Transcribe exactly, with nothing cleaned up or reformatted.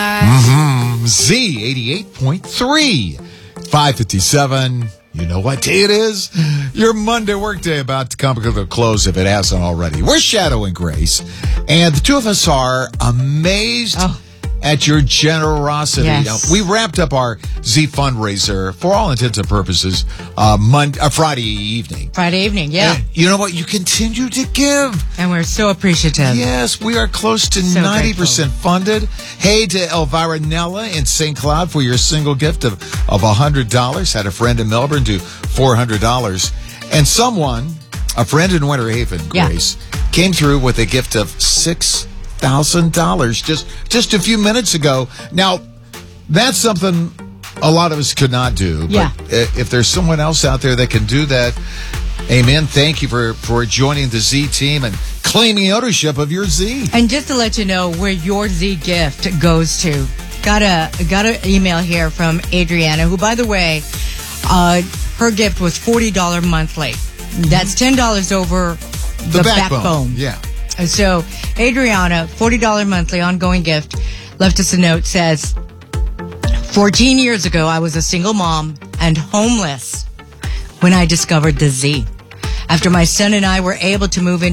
Mm-hmm. Z eighty-eight point three. five fifty-seven. You know what day it is? Your Monday workday about to come to a close if it hasn't already. We're Shadow and Grace, and the two of us are amazed oh. at your generosity. Yes. Uh, we wrapped up our Z fundraiser, for all intents and purposes, uh, Monday, uh, Friday evening. Friday evening, yeah. And you know what? You continue to give. And we're so appreciative. Yes, we are close to so ninety percent grateful. funded. Hey to Elvira Nella in Saint Cloud for your single gift of, of one hundred dollars. Had a friend in Melbourne do four hundred dollars. And someone, a friend in Winter Haven, Grace, yeah. came through with a gift of six thousand dollars just, just a few minutes ago. Now, that's something a lot of us could not do. Yeah. But if there's someone else out there that can do that, amen. Thank you for, for joining the Z team and claiming ownership of your Z. And just to let you know where your Z gift goes to, got a got an email here from Adriana, who, by the way, uh, her gift was forty dollars monthly. That's ten dollars over the, the backbone. backbone. Yeah. So, Adriana, forty dollars monthly ongoing gift, left us a note, says, fourteen years ago, I was a single mom and homeless when I discovered the Z. After my son and I were able to move into